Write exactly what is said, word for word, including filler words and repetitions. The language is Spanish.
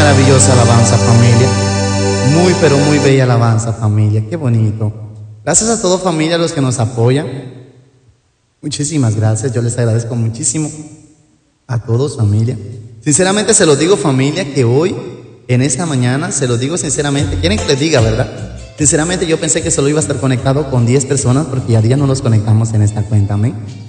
maravillosa alabanza, familia. Muy, pero muy bella alabanza, familia. Qué bonito. Gracias a todos, familia, los que nos apoyan. Muchísimas gracias. Yo les agradezco muchísimo a todos, familia. Sinceramente se lo digo, familia, que hoy, en esta mañana, se lo digo sinceramente. Quieren que les diga, ¿verdad? Sinceramente yo pensé que solo iba a estar conectado con diez personas, porque ya día no los conectamos en esta cuenta, amén.